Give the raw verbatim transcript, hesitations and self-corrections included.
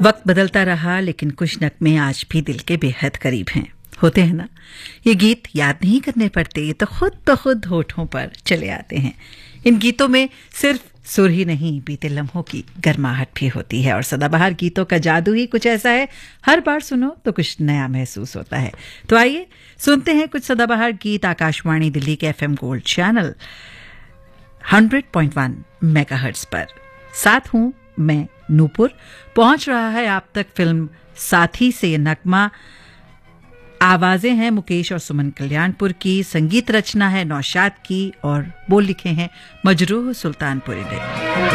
वक्त बदलता रहा लेकिन कुछ नगमे आज भी दिल के बेहद करीब हैं। होते हैं ना, ये गीत याद नहीं करने पड़ते, ये तो खुद ब खुद होठों पर चले आते हैं। इन गीतों में सिर्फ सुर ही नहीं, बीते लम्हों की गर्माहट भी होती है। और सदाबहार गीतों का जादू ही कुछ ऐसा है, हर बार सुनो तो कुछ नया महसूस होता है। तो आइए सुनते हैं कुछ सदाबहार गीत आकाशवाणी दिल्ली के FM gold channel hundred point one megahertz पर। साथ हूं मैं नूपुर। पहुंच रहा है आप तक फिल्म साथी से नगमा। आवाजें हैं मुकेश और सुमन कल्याणपुर की, संगीत रचना है नौशाद की और बोल लिखे हैं मजरूह सुल्तानपुरी ने।